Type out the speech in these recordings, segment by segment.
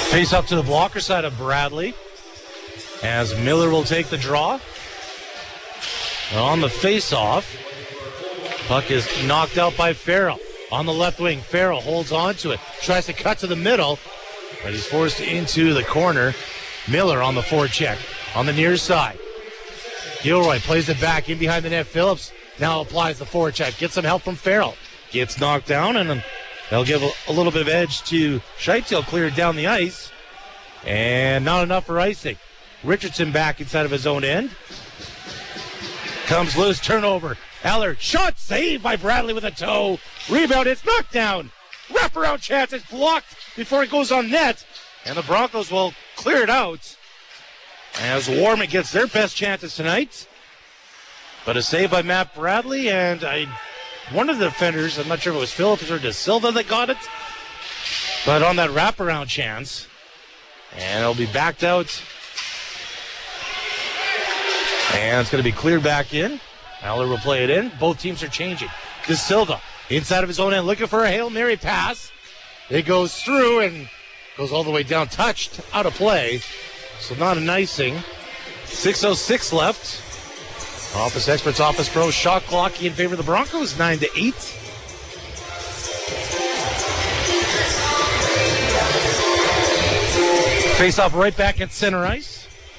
Face up to the blocker side of Bradley as Miller will take the draw. On the face-off, puck is knocked out by Farrell. On the left wing, Farrell holds on to it, tries to cut to the middle, but he's forced into the corner. Miller on the forecheck on the near side. Gilroy plays it back in behind the net. Phillips now applies the forecheck, gets some help from Farrell. Gets knocked down, and then they'll give a little bit of edge to Scheitz. He'll clear it down the ice, and not enough for icing. Richardson back inside of his own end. Comes loose, turnover. Eller, shot, saved by Bradley with a toe. Rebound, it's knocked down. Wraparound chance, it's blocked before it goes on net. And the Broncos will clear it out as Warman gets their best chances tonight. But a save by Matt Bradley, and one of the defenders, I'm not sure if it was Phillips or De Silva that got it, but on that wraparound chance. And it'll be backed out. And it's going to be cleared back in. Aller will play it in. Both teams are changing. De Silva inside of his own end looking for a Hail Mary pass. It goes through and goes all the way down. Touched out of play. So not an icing. 6:06 left. Office Experts Office Pro shot clock in favor of the Broncos. 9-8. Face off right back at center ice.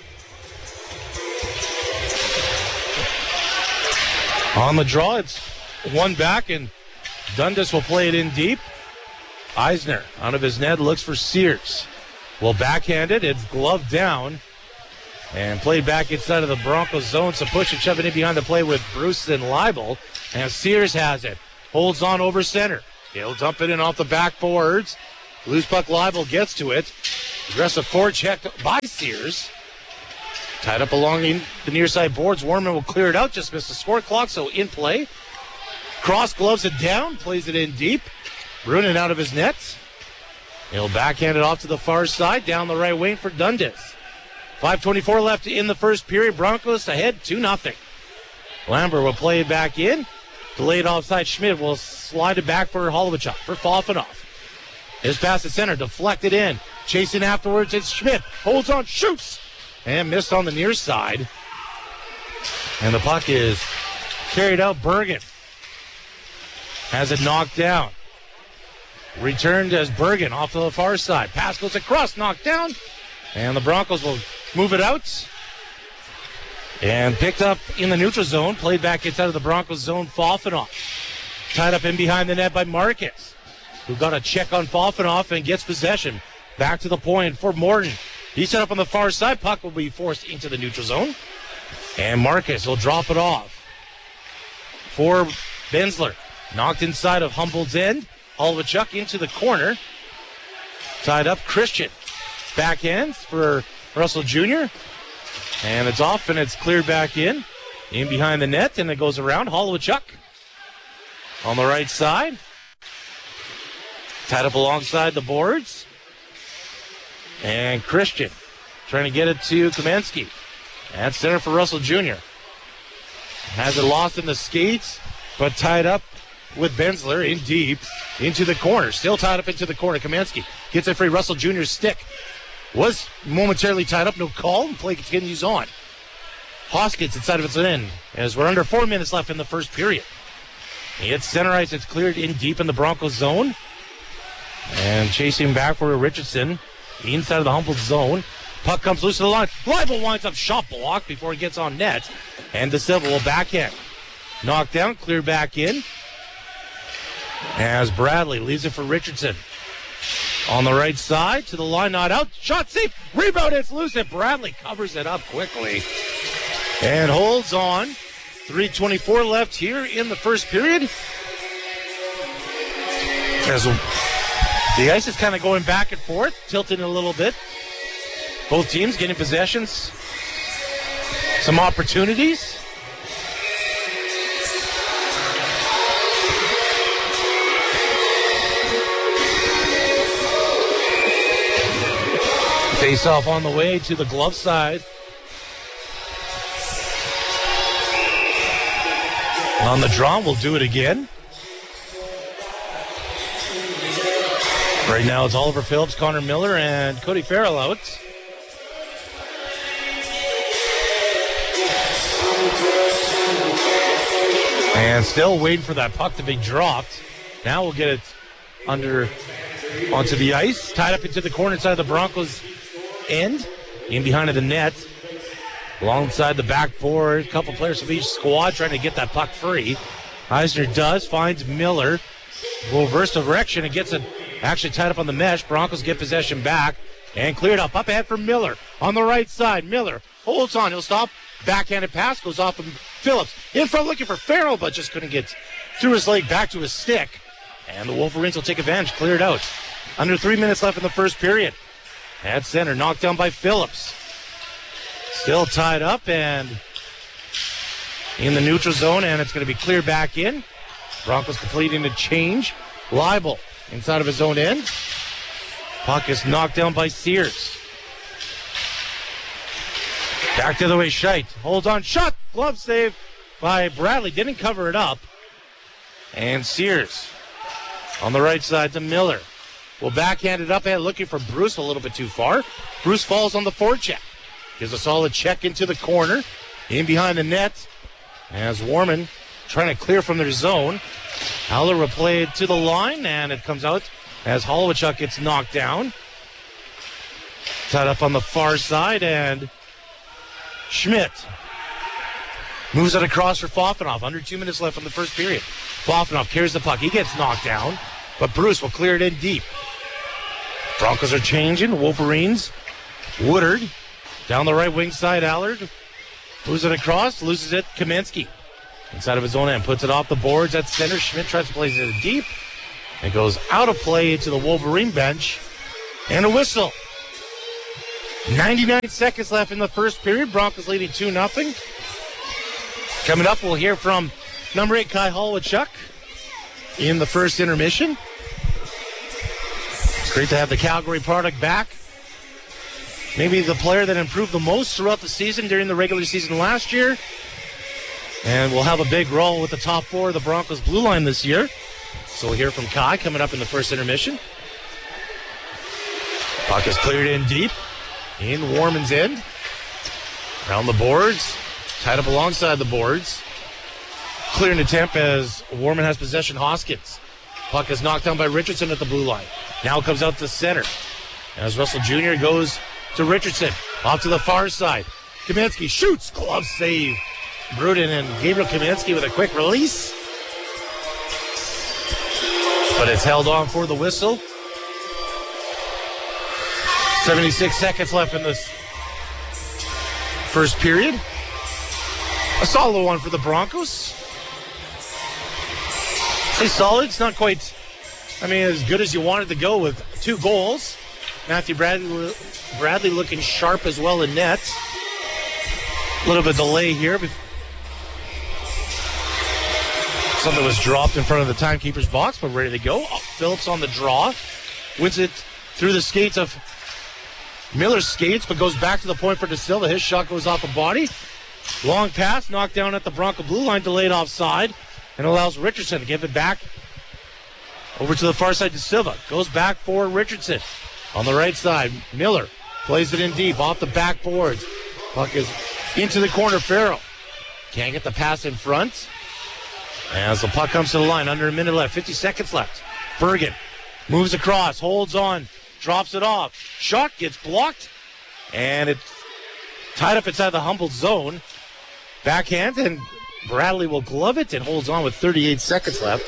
On the draw, it's one back, and Dundas will play it in deep. Eisner out of his net looks for Sears. Will backhand it. It's gloved down and played back inside of the Broncos zone. So push and shove it in behind the play with Bruce and Leibel. And Sears has it. Holds on over center. He'll dump it in off the backboards. Loose puck, Leibel gets to it. Aggressive forecheck by Sears. Tied up along the near side boards. Warman will clear it out. Just missed the score clock, so in play. Cross gloves it down. Plays it in deep. Brunin out of his net. He'll backhand it off to the far side. Down the right wing for Dundas. 5:24 left in the first period. Broncos ahead 2-0. Lambert will play it back in. Delayed offside. Schmidt will slide it back for Holovichuk. For Fofanoff. His pass to center. Deflected in. Chasing afterwards. It's Schmidt. Holds on. Shoots. And missed on the near side. And the puck is carried out. Bergen has it knocked down. Returned as Bergen off to the far side. Pass goes across, knocked down. And the Broncos will move it out. And picked up in the neutral zone. Played back inside of the Broncos zone. Fofanoff. Tied up in behind the net by Marcus, who got a check on Fofanoff and gets possession. Back to the point for Morton. He's set up on the far side. Puck will be forced into the neutral zone. And Marcus will drop it off for Benzler. Knocked inside of Humboldt's end. Holovichuk into the corner. Tied up Christian. Backhand for Russell Jr. And it's off and it's cleared back in. In behind the net, and it goes around. Holovichuk on the right side. Tied up alongside the boards. And Christian trying to get it to Kamenski. At center for Russell Jr. Has it lost in the skates, but tied up with Benzler in deep into the corner. Still tied up into the corner. Kamenski gets it free. Russell Jr.'s stick was momentarily tied up. No call, and play continues on. Hoskins inside of its end as we're under 4 minutes left in the first period. It's center ice. It's cleared in deep in the Broncos zone. And chasing back for Richardson inside of the Humboldt zone. Puck comes loose to the line. Leibel winds up shot blocked before he gets on net. And De Silva will backhand. Knocked down, cleared back in. As Bradley leaves it for Richardson. On the right side to the line, not out. Shot safe. Rebound, it's loose, and Bradley covers it up quickly. And holds on. 3:24 left here in the first period. As the ice is kind of going back and forth, tilting a little bit. Both teams getting possessions. Some opportunities. Face off on the way to the glove side. On the draw, we'll do it again. Right now it's Oliver Phillips, Connor Miller, and Cody Farrell out. And still waiting for that puck to be dropped. Now we'll get it onto the ice. Tied up into the corner side of the Broncos end. In behind of the net. Alongside the backboard. A couple players of each squad trying to get that puck free. Eisner does. Finds Miller. Will reverse direction and gets it actually tied up on the mesh. Broncos get possession back. And cleared up. Up ahead for Miller. On the right side. Miller holds on. He'll stop. Backhanded pass goes off of Phillips. In front looking for Farrell, but just couldn't get through his leg back to his stick. And the Wolverines will take advantage. Cleared out. Under 3 minutes left in the first period. At center, knocked down by Phillips. Still tied up and in the neutral zone, and it's going to be cleared back in. Broncos completing the change. Leibel inside of his own end. Puck is knocked down by Sears. Back to the way, Scheidt. Holds on, shot, glove save by Bradley. Didn't cover it up. And Sears on the right side to Miller. Will backhand it up and looking for Bruce a little bit too far. Bruce falls on the forecheck. Gives a solid check into the corner. In behind the net as Warman trying to clear from their zone. Howler will play it to the line, and it comes out as Holowichuk gets knocked down. Tied up on the far side, and Schmidt moves it across for Fofanoff. Under 2 minutes left in the first period. Fofanoff carries the puck. He gets knocked down, but Bruce will clear it in deep. Broncos are changing. Wolverines. Woodard down the right wing side. Allard moves it across, loses it. Kaminsky inside of his own end, puts it off the boards at center. Schmidt tries to place it deep. It goes out of play into the Wolverine bench. And a whistle. 99 seconds left in the first period. Broncos leading 2-0. Coming up, we'll hear from number 8, Kai Holowichuk in the first intermission. It's great to have the Calgary product back. Maybe the player that improved the most throughout the season during the regular season last year. And we'll have a big role with the top four of the Broncos blue line this year. So we'll hear from Kai coming up in the first intermission. Puck is cleared in deep. In Warman's end. Around the boards. Tied up alongside the boards. Clearing attempt as Warman has possession. Hoskins. Puck is knocked down by Richardson at the blue line. Now comes out to center. As Russell Jr. goes to Richardson. Off to the far side. Kaminsky shoots. Glove save. Bruden and Gabriel Kaminsky with a quick release. But it's held on for the whistle. 76 seconds left in this first period. A solid one for the Broncos. Say solid, it's not quite, as good as you wanted to go with 2 goals. Matthew Bradley looking sharp as well in net. A little bit of delay here. Something was dropped in front of the timekeeper's box, but ready to go. Phillips on the draw. Wins it through the skates of Miller's skates, but goes back to the point for De Silva. His shot goes off the body. Long pass, knocked down at the Bronco blue line, delayed offside, and allows Richardson to give it back over to the far side. De Silva goes back for Richardson. On the right side, Miller plays it in deep, off the backboards. Puck is into the corner. Farrell can't get the pass in front. As the puck comes to the line, under a minute left, 50 seconds left. Bergen moves across, holds on, drops it off. Shot gets blocked, and it's tied up inside the Humboldt zone. Backhand, and Bradley will glove it and holds on with 38 seconds left.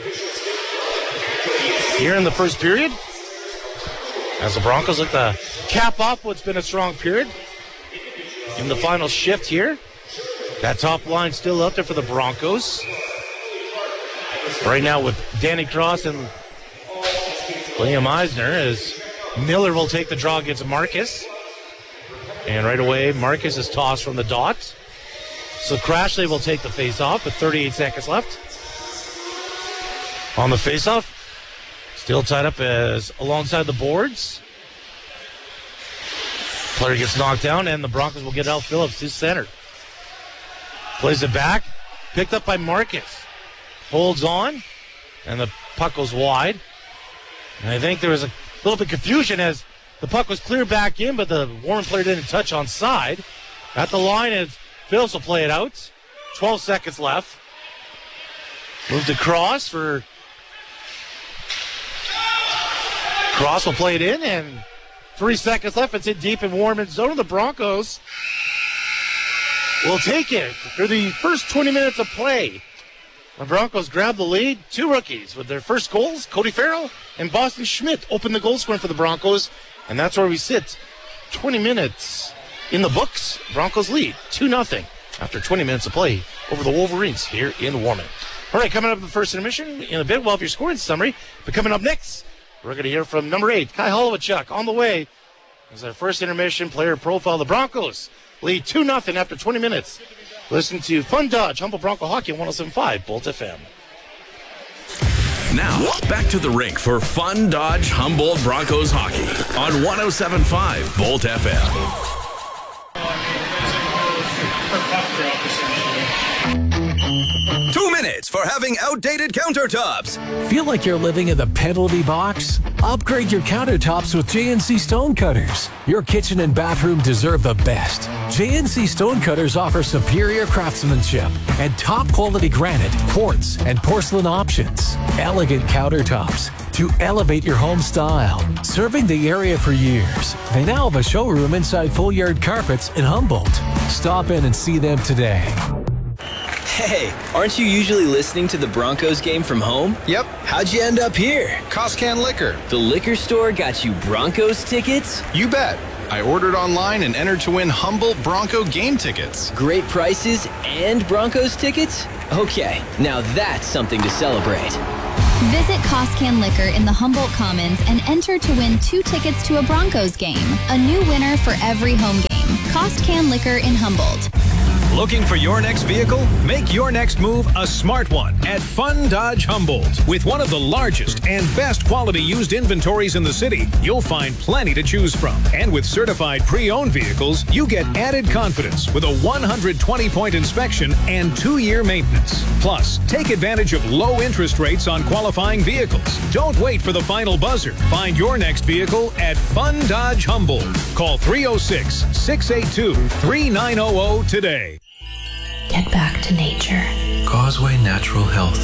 Here in the first period, as the Broncos look to cap off what's been a strong period. In the final shift here, that top line still out there for the Broncos. Right now with Danny Cross and Liam Eisner, as Miller will take the draw against Marcus. And right away, Marcus is tossed from the dot. So Crashley will take the face-off with 38 seconds left. On the face-off, still tied up as alongside the boards. Player gets knocked down, and the Broncos will get Al Phillips to center. Plays it back, picked up by Marcus. Holds on, and the puck goes wide. And I think there was a little bit of confusion as the puck was cleared back in, but the Warren player didn't touch on side. At the line, and Phillips will play it out. 12 seconds left. Moved across for... Cross will play it in, and 3 seconds left. It's in deep in Warman's zone. The Broncos will take it for the first 20 minutes of play. The Broncos grab the lead. 2 rookies with their first goals. Cody Farrell and Boston Schmidt open the goal scoring for the Broncos, and that's where we sit. 20 minutes in the books. Broncos lead 2-0 after 20 minutes of play over the Wolverines here in Warman. All right, coming up in the first intermission in a bit, we'll have your scoring summary. But coming up next, we're going to hear from number 8, Kai Holovichuk, on the way. As our first intermission player profile, the Broncos lead 2-0 after 20 minutes. Listen to Fun Dodge, Humboldt Bronco Hockey on 107.5 Bolt FM. Now, back to the rink for Fun Dodge Humboldt Broncos Hockey on 107.5 Bolt FM. 2 minutes for having outdated countertops. Feel like you're living in the penalty box? Upgrade your countertops with JNC Stone Cutters. Your kitchen and bathroom deserve the best. JNC Stone Cutters offer superior craftsmanship and top quality granite, quartz, and porcelain options. Elegant countertops to elevate your home style. Serving the area for years, they now have a showroom inside Full Yard Carpets in Humboldt. Stop in and see them today. Hey, aren't you usually listening to the Broncos game from home? Yep. How'd you end up here? Costcan Liquor. The liquor store got you Broncos tickets? You bet. I ordered online and entered to win Humboldt Bronco game tickets. Great prices and Broncos tickets? Okay, now that's something to celebrate. Visit Costcan Liquor in the Humboldt Commons and enter to win 2 tickets to a Broncos game. A new winner for every home game. Costcan Liquor in Humboldt. Looking for your next vehicle? Make your next move a smart one at Fun Dodge Humboldt. With one of the largest and best quality used inventories in the city, you'll find plenty to choose from. And with certified pre-owned vehicles, you get added confidence with a 120-point inspection and 2-year maintenance. Plus, take advantage of low interest rates on qualifying vehicles. Don't wait for the final buzzer. Find your next vehicle at Fun Dodge Humboldt. Call 306-682-3900 today. Get back to nature. Causeway Natural Health.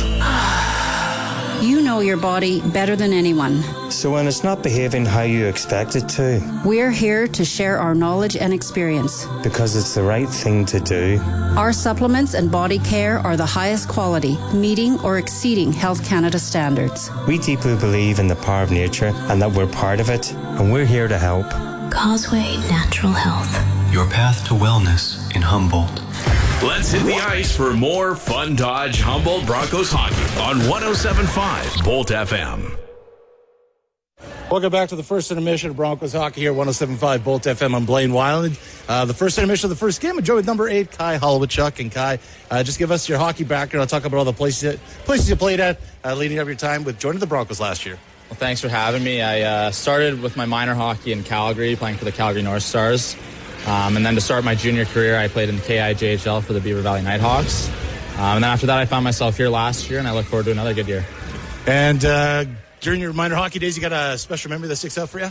You know your body better than anyone. So when it's not behaving how you expect it to, we're here to share our knowledge and experience. Because it's the right thing to do. Our supplements and body care are the highest quality, meeting or exceeding Health Canada standards. We deeply believe in the power of nature and that we're part of it, and we're here to help. Causeway Natural Health. Your path to wellness in Humboldt. Let's hit the ice for more Fun Dodge Humboldt Broncos hockey on 107.5 Bolt FM. Welcome back to the first intermission of Broncos hockey here, 107.5 Bolt FM. I'm Blaine Weiland. The first intermission of the first game. I joined with number 8, Kai Holovichuk. And Kai, just give us your hockey background. I'll talk about all the places you played at leading up your time with joining the Broncos last year. Well, thanks for having me. I started with my minor hockey in Calgary, playing for the Calgary North Stars. And then to start my junior career, I played in the KIJHL for the Beaver Valley Nighthawks. And then after that, I found myself here last year, and I look forward to another good year. And during your minor hockey days, you got a special memory that sticks out for you?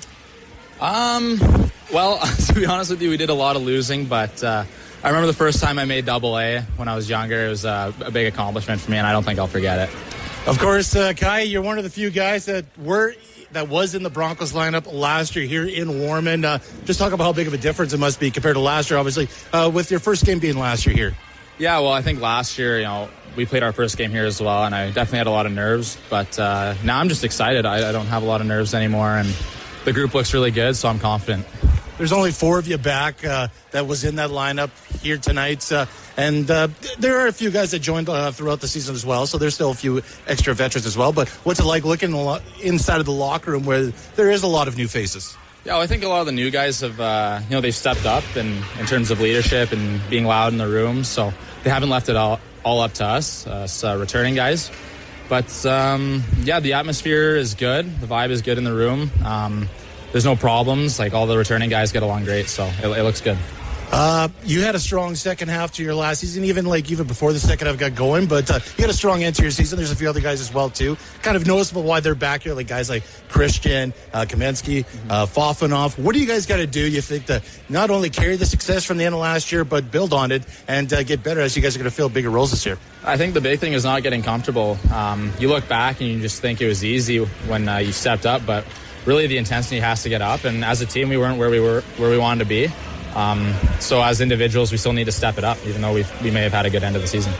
Well, to be honest with you, we did a lot of losing, but I remember the first time I made AA when I was younger. It was a big accomplishment for me, and I don't think I'll forget it. Of course, Kai, you're one of the few guys that was in the Broncos lineup last year here in Warman. Just talk about how big of a difference it must be compared to last year, obviously, with your first game being last year here. Yeah, well, I think last year, we played our first game here as well, and I definitely had a lot of nerves. But now I'm just excited. I don't have a lot of nerves anymore, and the group looks really good, so I'm confident. There's only 4 of you back that was in that lineup here tonight. And there are a few guys that joined throughout the season as well, so there's still a few extra veterans as well. But what's it like looking inside of the locker room where there is a lot of new faces? Yeah, well, I think a lot of the new guys have, they've stepped up in terms of leadership and being loud in the room. So they haven't left it all up to us returning guys. But, the atmosphere is good. The vibe is good in the room. There's no problems. Like, all the returning guys get along great, so it looks good. You had a strong second half to your last season, even before the second half got going, but you had a strong end to your season. There's a few other guys as well, too. Kind of noticeable why they're back here, like guys like Christian, Kamensky, Fofanov. What do you guys got to do, you think, to not only carry the success from the end of last year, but build on it and get better as you guys are going to fill bigger roles this year? I think the big thing is not getting comfortable. You look back and you just think it was easy when you stepped up, but really the intensity has to get up. And as a team, we weren't where we wanted to be. So as individuals, we still need to step it up, even though we may have had a good end of the season.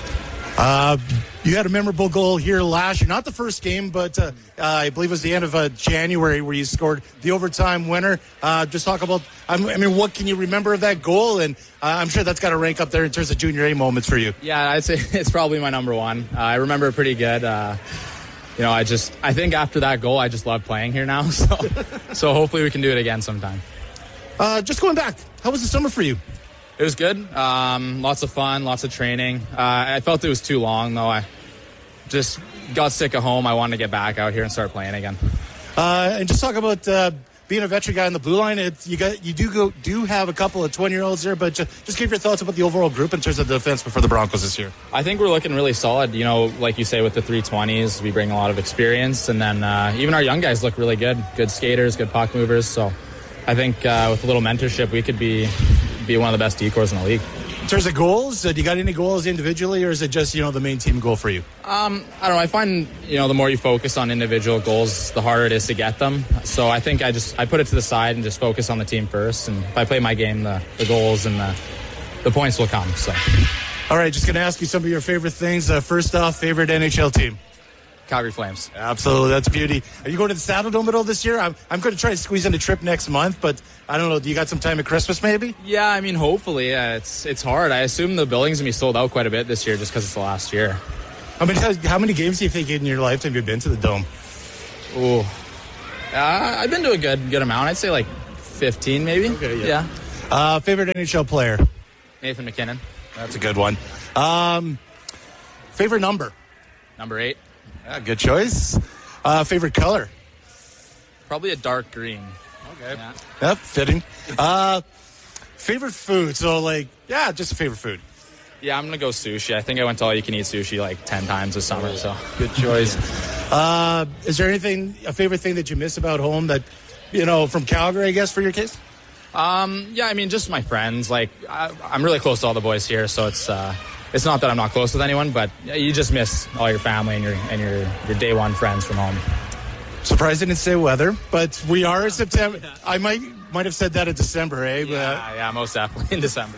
You had a memorable goal here last year, not the first game, but I believe it was the end of January where you scored the overtime winner. Just talk about, what can you remember of that goal? And I'm sure that's got to rank up there in terms of junior A moments for you. Yeah, I'd say it's probably my number one. I remember it pretty good. I think after that goal, I just love playing here now. So hopefully we can do it again sometime. Just going back, how was the summer for you? It was good. Lots of fun, lots of training. I felt it was too long, though. I just got sick of home. I wanted to get back out here and start playing again. And just talk about being a veteran guy on the blue line. You do have a couple of 20-year-olds there, but just give your thoughts about the overall group in terms of the defense for the Broncos this year. I think we're looking really solid. Like you say, with the 320s, we bring a lot of experience, and then even our young guys look really good. Good skaters, good puck movers. So I think with a little mentorship, we could be one of the best decors in the league. In terms of goals, do you got any goals individually, or is it just the main team goal for you? I don't know. I find the more you focus on individual goals, the harder it is to get them. So I think I put it to the side and just focus on the team first. And if I play my game, the goals and the points will come. So, all right, just gonna ask you some of your favorite things. First off, favorite NHL team. Calgary Flames. Absolutely, that's beauty. Are you going to the Saddle Dome at all this year? I'm going to try to squeeze in a trip next month, but I don't know. Do you got some time at Christmas maybe? Yeah, hopefully. It's hard. I assume the building's going to be sold out quite a bit this year just because it's the last year. How many games do you think in your lifetime you've been to the Dome? Ooh. I've been to a good amount. I'd say like 15 maybe. Okay, yeah. Favorite NHL player? Nathan McKinnon. That's a good one. Favorite number? Number 8. Yeah, good choice. Favorite color? Probably a dark green. Okay. Yeah. Yep, fitting. Favorite food? So, just a favorite food. Yeah, I'm going to go sushi. I think I went to all-you-can-eat sushi 10 times this summer, so. Good choice. Is there a favorite thing that you miss about home that, from Calgary, I guess, for your case? Just my friends. I'm really close to all the boys here, so it's not that I'm not close with anyone, but you just miss all your family and your day one friends from home. Surprised I didn't say weather, but we are in September. I might have said that in December, eh? Yeah, most definitely in December.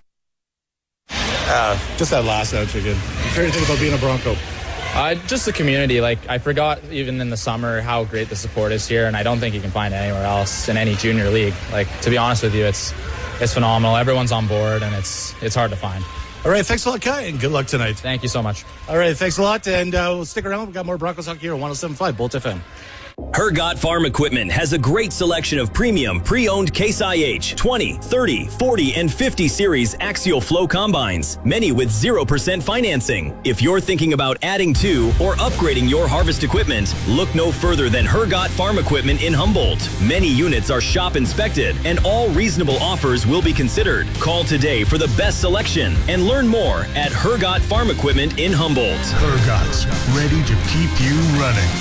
Just that last out again. What's your thing about being a Bronco? Just the community. I forgot even in the summer how great the support is here, and I don't think you can find it anywhere else in any junior league. To be honest with you, it's phenomenal. Everyone's on board, and it's hard to find. All right, thanks a lot, Kai, and good luck tonight. Thank you so much. All right, thanks a lot, and we'll stick around. We've got more Broncos hockey here on 107.5 Bolt FM. Hergot Farm Equipment has a great selection of premium pre-owned Case IH 20, 30, 40, and 50 series axial flow combines, many with 0% financing. If you're thinking about adding to or upgrading your harvest equipment, look no further than Hergot Farm Equipment in Humboldt. Many units are shop inspected and all reasonable offers will be considered. Call today for the best selection and learn more at Hergot Farm Equipment in Humboldt. Hergot's ready to keep you running.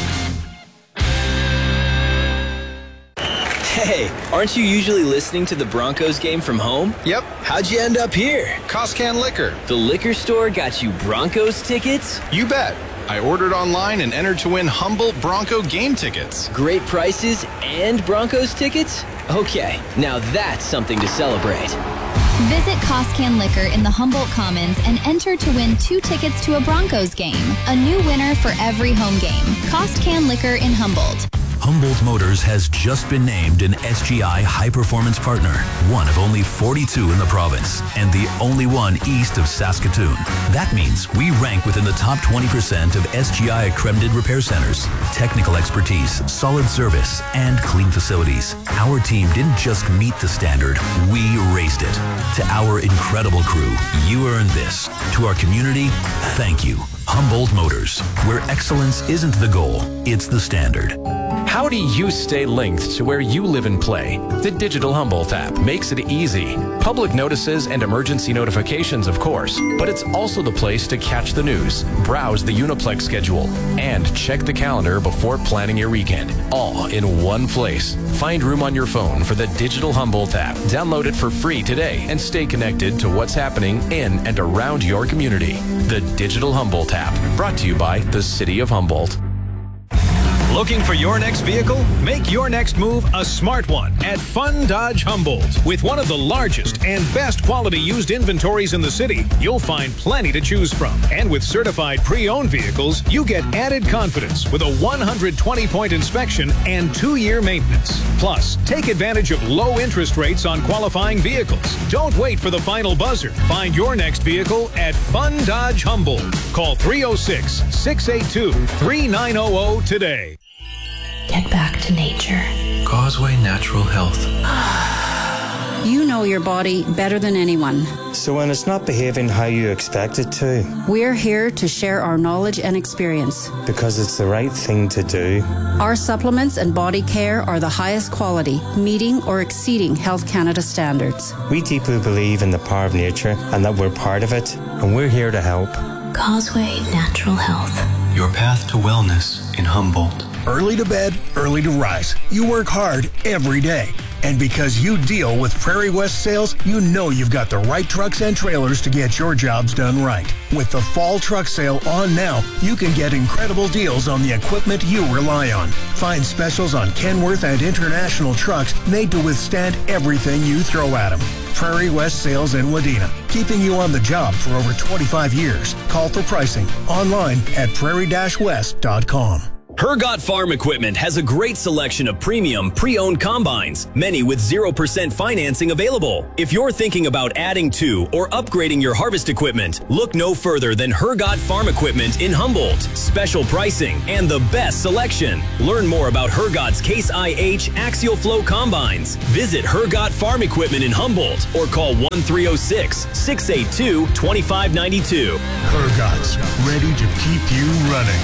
Hey, aren't you usually listening to the Broncos game from home? Yep. How'd you end up here? Costcan Liquor. The liquor store got you Broncos tickets? You bet. I ordered online and entered to win Humboldt Bronco game tickets. Great prices and Broncos tickets? Okay, now that's something to celebrate. Visit Costcan Liquor in the Humboldt Commons and enter to win 2 tickets to a Broncos game. A new winner for every home game. Costcan Liquor in Humboldt. Humboldt Motors has just been named an SGI High Performance Partner, one of only 42 in the province, and the only one east of Saskatoon. That means we rank within the top 20% of SGI accredited repair centers. Technical expertise, solid service, and clean facilities. Our team didn't just meet the standard, we raised it. To our incredible crew, you earned this. To our community, thank you. Humboldt Motors, where excellence isn't the goal, it's the standard. How do you stay linked to where you live and play? The Digital Humboldt app makes it easy. Public notices and emergency notifications, of course, but it's also the place to catch the news, browse the Uniplex schedule, and check the calendar before planning your weekend. All in one place. Find room on your phone for the Digital Humboldt app. Download it for free today and stay connected to what's happening in and around your community. The Digital Humboldt app, brought to you by the City of Humboldt. Looking for your next vehicle? Make your next move a smart one at Fun Dodge Humboldt. With one of the largest and best quality used inventories in the city, you'll find plenty to choose from. And with certified pre-owned vehicles, you get added confidence with a 120-point inspection and 2-year maintenance. Plus, take advantage of low interest rates on qualifying vehicles. Don't wait for the final buzzer. Find your next vehicle at Fun Dodge Humboldt. Call 306-682-3900 today. Get back to nature. Causeway Natural Health. You know your body better than anyone. So when it's not behaving how you expect it to, We're here to share our knowledge and experience. because it's the right thing to do. Our supplements and body care are the highest quality, meeting or exceeding Health Canada standards. We deeply believe in the power of nature and that we're part of it, and we're here to help. Causeway Natural Health. Your path to wellness in Humboldt. Early to bed, early to rise. You work hard every day. And because you deal with Prairie West Sales, you know you've got the right trucks and trailers to get your jobs done right. With the fall truck sale on now, you can get incredible deals on the equipment you rely on. Find specials on Kenworth and International trucks made to withstand everything you throw at them. Prairie West Sales in Wadena, keeping you on the job for over 25 years. Call for pricing online at prairie-west.com. Hergot Farm Equipment has a great selection of premium, pre-owned combines, many with 0% financing available. If you're thinking about adding to or upgrading your harvest equipment, look no further than Hergot Farm Equipment in Humboldt. Special pricing and the best selection. Learn more about Hergot's Case IH Axial Flow Combines. Visit Hergot Farm Equipment in Humboldt or call 1-306-682-2592. Hergot's, ready to keep you running.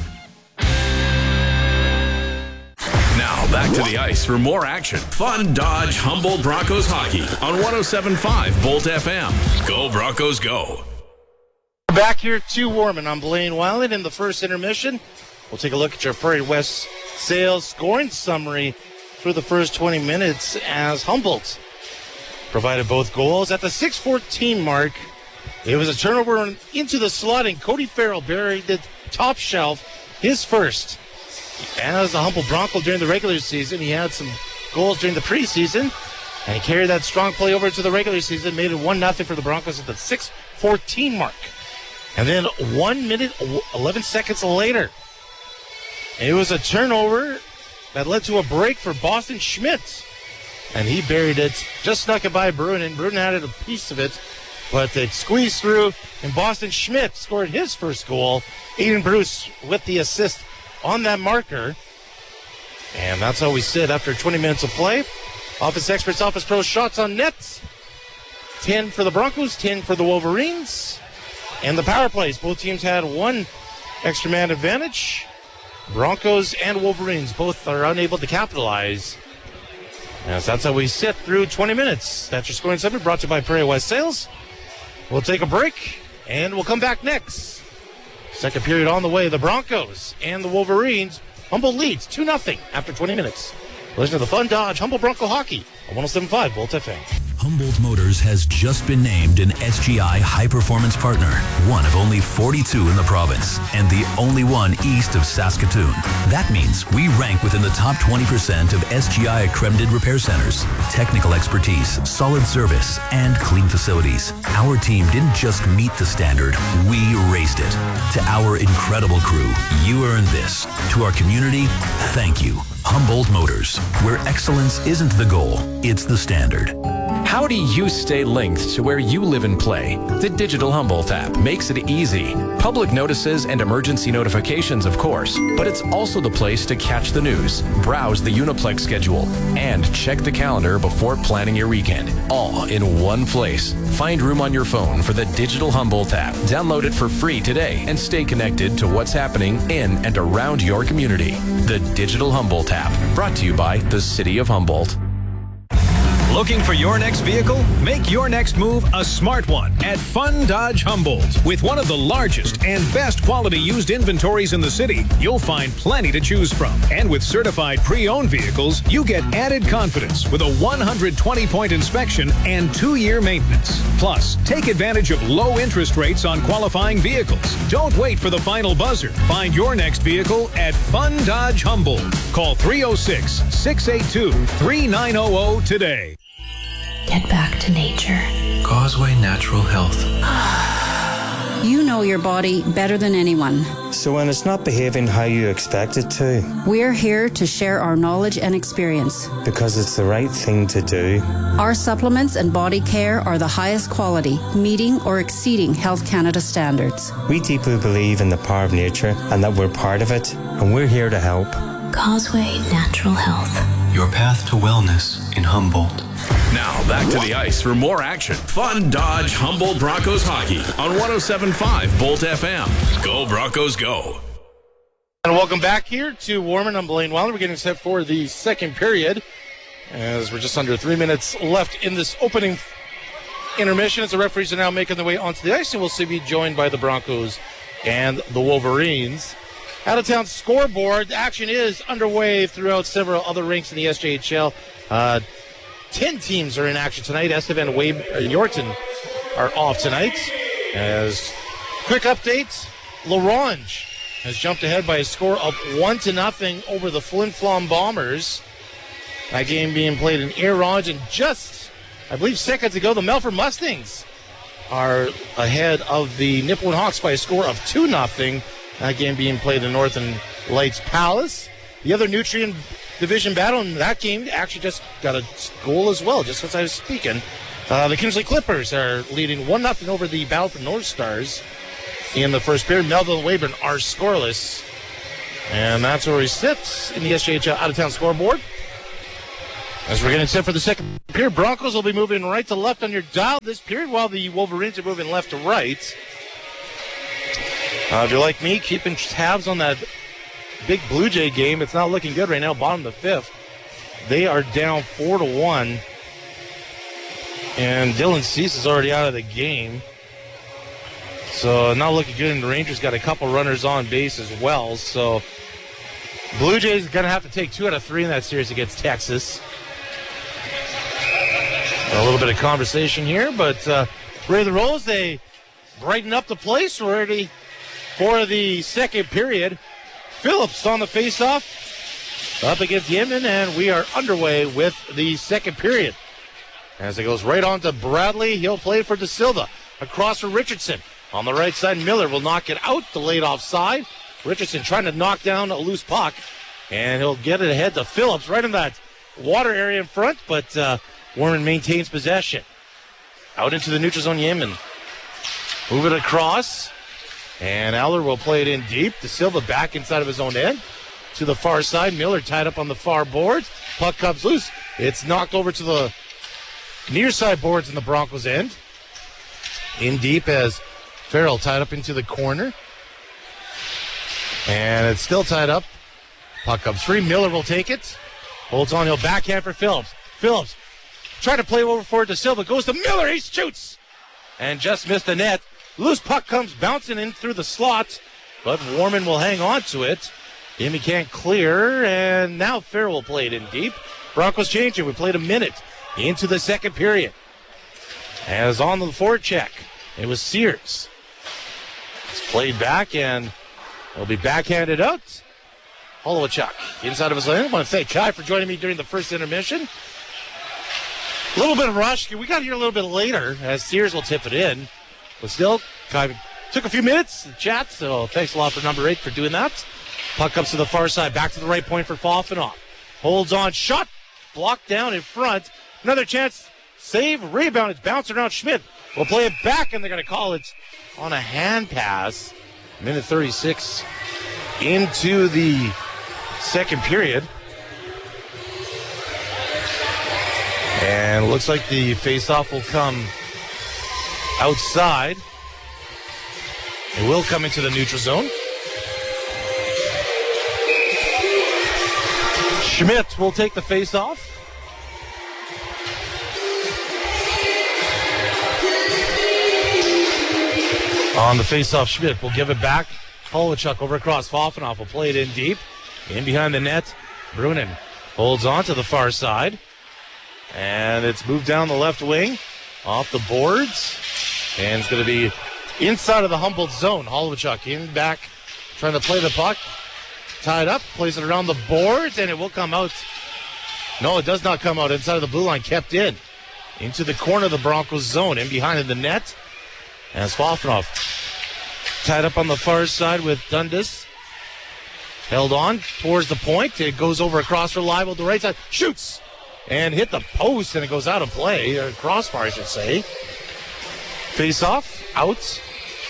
Now back to the ice for more action. Fun Dodge Humboldt Broncos hockey on 107.5 Bolt FM. Go Broncos, go. Back here to Warman. I'm Blaine Weiland in the first intermission. We'll take a look at your Prairie West Sales scoring summary through the first 20 minutes as Humboldt provided both goals. At the 6:14 mark, it was a turnover into the slot, and Cody Farrell buried the top shelf, his first. As a Humboldt Bronco during the regular season, he had some goals during the preseason, and he carried that strong play over to the regular season, made it 1-0 for the Broncos at the 6:14 mark. And then 1 minute, 11 seconds later, it was a turnover that led to a break for Boston Schmidt. And he buried it, just snuck it by Bruin, and Bruin had a piece of it, but it squeezed through, and Boston Schmidt scored his first goal. Aiden Bruce with the assist on that marker. And that's how we sit after 20 minutes of play. Office Experts, Office Pros, shots on net. 10 for the Broncos, 10 for the Wolverines. And the power plays, both teams had one extra man advantage. Broncos and Wolverines both are unable to capitalize. Yes, that's how we sit through 20 minutes. That's your scoring summary brought to you by Prairie West Sales. We'll take a break, and we'll come back next. Second period on the way. The Broncos and the Wolverines. Humboldt leads 2-0 after 20 minutes. Listen to the Fun Dodge Humboldt Bronco Hockey on 107.5 Bolt FM. Humboldt Motors has just been named an SGI High Performance Partner, one of only 42 in the province, and the only one east of Saskatoon. That means we rank within the top 20% of SGI accredited repair centers. Technical expertise, solid service, and clean facilities. Our team didn't just meet the standard, we raised it. To our incredible crew, you earned this. To our community, thank you. Humboldt Motors, where excellence isn't the goal, it's the standard. How do you stay linked to where you live and play? The Digital Humboldt app makes it easy. Public notices and emergency notifications, of course, but it's also the place to catch the news, browse the Uniplex schedule, and check the calendar before planning your weekend. All in one place. Find room on your phone for the Digital Humboldt app. Download it for free today and stay connected to what's happening in and around your community. The Digital Humboldt app, brought to you by the City of Humboldt. Looking for your next vehicle? Make your next move a smart one at Fun Dodge Humboldt. With one of the largest and best quality used inventories in the city, you'll find plenty to choose from. And with certified pre-owned vehicles, you get added confidence with a 120-point inspection and 2-year maintenance. Plus, take advantage of low interest rates on qualifying vehicles. Don't wait for the final buzzer. Find your next vehicle at Fun Dodge Humboldt. Call 306-682-3900 today. Get back to nature. Causeway Natural Health. You know your body better than anyone. So when it's not behaving how you expect it to, We're here to share our knowledge and experience. because it's the right thing to do. Our supplements and body care are the highest quality, meeting or exceeding Health Canada standards. We deeply believe in the power of nature and that we're part of it, and we're here to help. Causeway Natural Health. Your path to wellness in Humboldt. Now back to the ice for more action. Fun Dodge Humboldt Broncos hockey on 107.5 Bolt FM. Go Broncos, go. And welcome back here to Warman. I'm Blaine Wilder. We're getting set for the second period as we're just under 3 minutes left in this opening intermission as the referees are now making their way onto the ice, and we'll soon be joined by the Broncos and the Wolverines. Out of town scoreboard, action is underway throughout several other rinks in the SJHL. 10 teams are in action tonight. Estevan, Wade, Yorton are off tonight. As quick updates, LaRange has jumped ahead by a score of 1-0 over the Flin Flon Bombers. That game being played in Eronge, and just, I believe, seconds ago, the Melford Mustangs are ahead of the Nipawin Hawks by a score of 2-0. That game being played in Northern Lights Palace. The other Nutrien Division battle in that game actually just got a goal as well, just as I was speaking. The Kinsley Clippers are leading 1-0 over the Battleford North Stars in the first period. Melville and Weyburn are scoreless. And that's where we sit in the SJHL out-of-town scoreboard. As we're getting set for the second period, Broncos will be moving right to left on your dial this period, while the Wolverines are moving left to right. If you're like me, keeping tabs on that big Blue Jay game, it's not looking good right now, bottom of the fifth. They are down 4-1. And Dylan Cease is already out of the game. So not looking good, and the Rangers got a couple runners on base as well. So Blue Jays are going to have to take 2 out of 3 in that series against Texas. A little bit of conversation here, but ready to roll as they brighten up the place. We're ready for the second period. Phillips on the faceoff up against Yemen, and we are underway with the second period. As it goes right on to Bradley, he'll play for De Silva. Across for Richardson. On the right side, Miller will knock it out, delayed offside. Richardson trying to knock down a loose puck, and he'll get it ahead to Phillips right in that water area in front, but Warman maintains possession. Out into the neutral zone, Yemen. Move it across, and Aller will play it in deep. De Silva back inside of his own end to the far side. Miller tied up on the far boards. Puck comes loose. It's knocked over to the near side boards in the Broncos' end. In deep as Farrell tied up into the corner. And it's still tied up. Puck comes free. Miller will take it. Holds on. He'll backhand for Phillips. Phillips trying to play over for De Silva. Goes to Miller. He shoots. And just missed the net. Loose puck comes bouncing in through the slot. But Warman will hang on to it. Jimmy can't clear. And now Farrell will play it in deep. Broncos changing. We played a minute into the second period. As on the forecheck, it was Sears. It's played back, and it'll be backhanded out. Holochuk inside of his lane. I want to thank Kai for joining me during the first intermission. A little bit of rush. We got here a little bit later as Sears will tip it in. But still, Kai took a few minutes to chat, so thanks a lot for number 8 for doing that. Puck comes to the far side, back to the right point for Foffenoff. Holds on, shot, blocked down in front. Another chance. Save, rebound. It's bouncing around. Schmidt will play it back, and they're going to call it on a hand pass. Minute 36 into the second period. And it looks like the face-off will come outside. It will come into the neutral zone. Schmidt will take the face-off. On the face-off, Schmidt will give it back. Holochuk over across. Fofanoff will play it in deep. In behind the net, Brunin holds on to the far side. And it's moved down the left wing, off the boards. And it's going to be inside of the Humboldt zone. Holochuk in back, trying to play the puck. Tied up, plays it around the boards, and it will come out. No, it does not come out inside of the blue line, kept in. Into the corner of the Broncos zone, in behind the net. As Fofanoff tied up on the far side with Dundas. Held on towards the point. It goes over across for Leibel to the right side. Shoots! And hit the post, and it goes out of play. Or crossbar, I should say. Face off, out.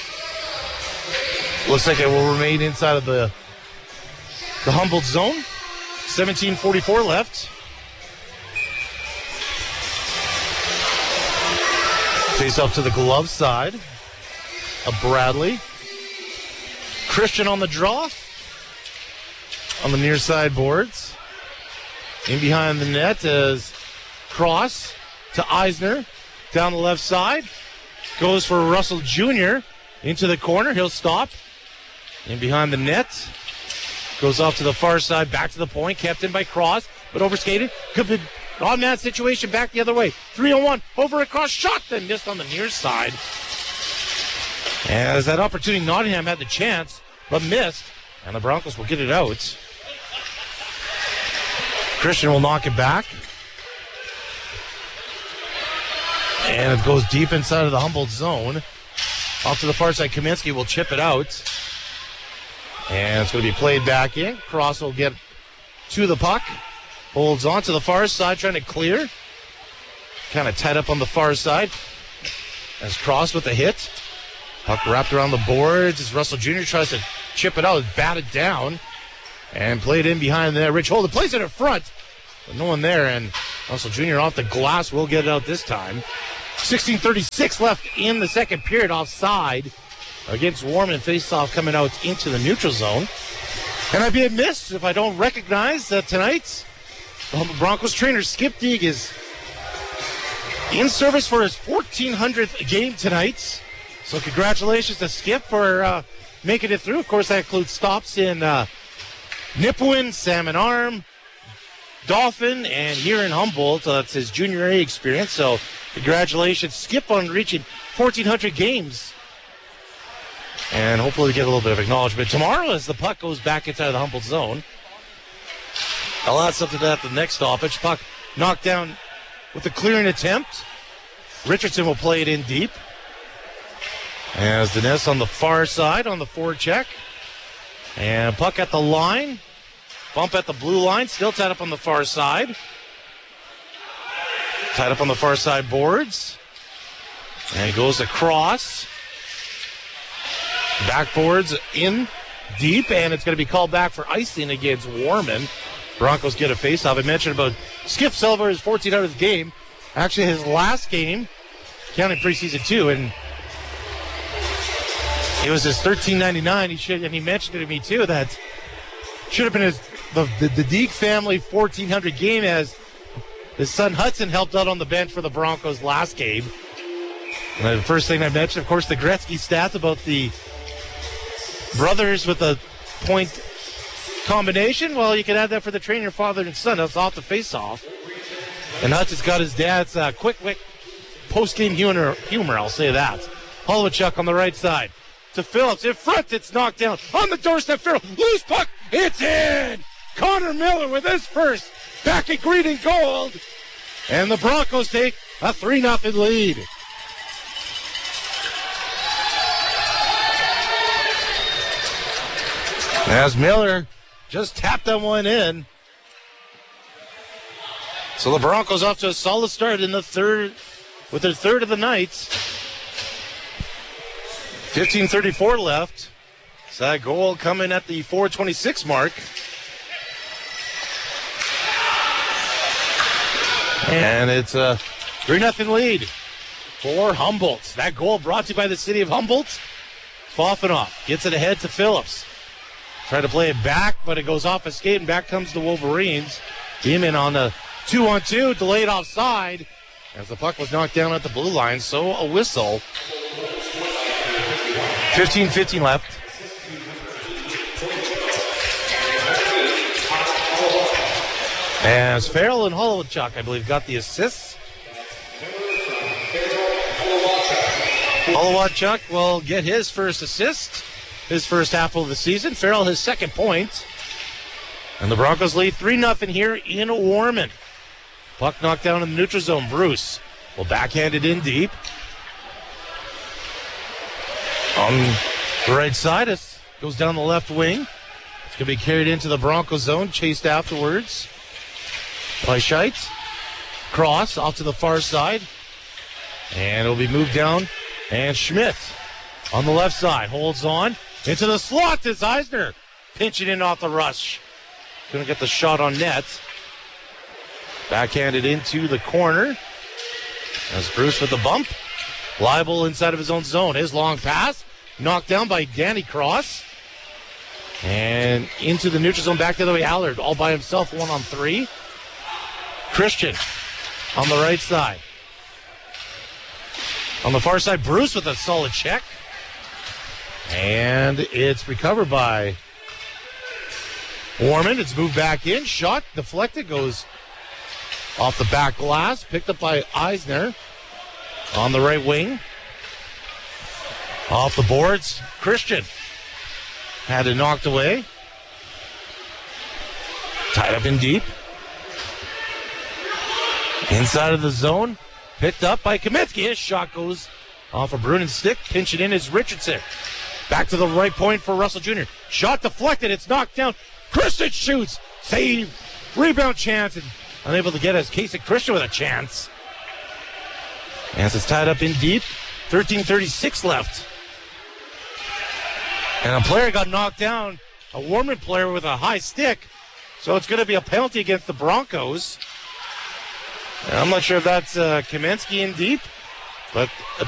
Looks like it will remain inside of the Humboldt zone. 17:44 left. Face off to the glove side of Bradley. Christian on the draw. On the near side boards. In behind the net is Cross to Eisner. Down the left side. Goes for Russell Jr. into the corner. He'll stop. In behind the net. Goes off to the far side. Back to the point. Kept in by Cross. But overskated. Could be odd man situation. Back the other way. 3-on-1. Over across. Shot. Then missed on the near side. As that opportunity, Nottingham had the chance. But missed. And the Broncos will get it out. Christian will knock it back. And it goes deep inside of the Humboldt zone. Off to the far side, Kaminsky will chip it out. And it's going to be played back in. Cross will get to the puck. Holds on to the far side, trying to clear. Kind of tied up on the far side. As Cross with a hit. Puck wrapped around the boards as Russell Jr. tries to chip it out. It's batted down. And played in behind there. Rich Holden plays it in front. But no one there. And Russell Jr. off the glass will get it out this time. 16:36 left in the second period. Offside against Warman. Face-off coming out into the neutral zone. And I'd be amiss if I don't recognize that tonight the Broncos trainer Skip Teague is in service for his 1,400th game tonight. So congratulations to Skip for making it through. Of course, that includes stops in Nipawin, Salmon Arm, Dauphin, and here in Humboldt. That's his junior A experience. So congratulations, Skip, on reaching 1,400 games. And hopefully we get a little bit of acknowledgement tomorrow as the puck goes back inside the Humboldt zone. I'll add something to that the next stoppage. Puck knocked down with a clearing attempt. Richardson will play it in deep. As Dines on the far side on the forecheck. And puck at the line. Bump at the blue line. Still tied up on the far side. Tied up on the far side boards. And goes across. Backboards in deep. And it's going to be called back for icing against Warman. Broncos get a face-off. I mentioned about Skip Silver, his 1,400th game. Actually, his last game, counting preseason 2, and it was his 1399. And he mentioned it to me too that should have been the Deek family 1,400 game, as his son Hudson helped out on the bench for the Broncos last game. And the first thing I mentioned, of course, the Gretzky stats about the brothers with a point combination. Well, you can add that for the trainer, father and son. That's off the face-off. And Hudson's got his dad's quick post-game humor, I'll say that. Holochuk on the right side. To Phillips. In front, it's knocked down. On the doorstep, Farrell. Loose puck. It's in. Connor Miller with his first. Back in green and gold. And the Broncos take a 3-0 lead. As Miller just tapped that one in. So the Broncos off to a solid start in the with their third of the night. 15:34 left. So that goal coming at the 4:26 mark. And it's a 3-0 lead for Humboldt. That goal brought to you by the city of Humboldt. Fofanoff gets it ahead to Phillips. Trying to play it back, but it goes off a skate, and back comes the Wolverines. Beeman on the 2-on-2, delayed offside as the puck was knocked down at the blue line, so a whistle. 15:15 left. As Farrell and Holowchuk, I believe, got the assists. Holowchuk will get his first assist, his first half of the season. Farrell his second point. And the Broncos lead 3-0 here in Warman. Puck knocked down in the neutral zone. Bruce will backhand it in deep. On the right side, it goes down the left wing. It's going to be carried into the Broncos zone, chased afterwards by Scheitz. Cross off to the far side. And it'll be moved down. And Schmidt on the left side holds on. Into the slot is Eisner. Pinching in off the rush. Going to get the shot on net. Backhanded into the corner. As Bruce with the bump. Leibel inside of his own zone. His long pass. Knocked down by Danny Cross. And into the neutral zone, back the other way. Allard all by himself, 1-on-3. Christian on the right side. On the far side, Bruce with a solid check. And it's recovered by Warman. It's moved back in. Shot deflected, goes off the back glass. Picked up by Eisner on the right wing. Off the boards, Christian had it knocked away. Tied up in deep. Inside of the zone. Picked up by Kaminsky. His shot goes off of Brunen's stick. Pinching in is Richardson. Back to the right point for Russell Jr. Shot deflected. It's knocked down. Christian shoots. Save. Rebound chance. And unable to get as Kasich Christian with a chance. As it's tied up in deep. 13:36 left. And a player got knocked down. A Warman player with a high stick. So it's going to be a penalty against the Broncos. And I'm not sure if that's Kaminsky in deep. But